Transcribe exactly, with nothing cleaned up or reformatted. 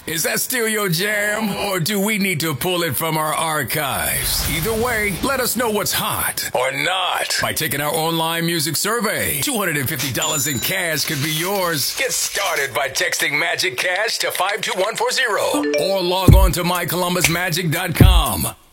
Is that still your jam? Or do we need to pull it from our archives? Either way, let us know what's hot or not by taking our online music survey. two hundred fifty dollars in cash could be yours. Get started by texting Magic Cash to five two one four zero or log on to my columbus magic dot com.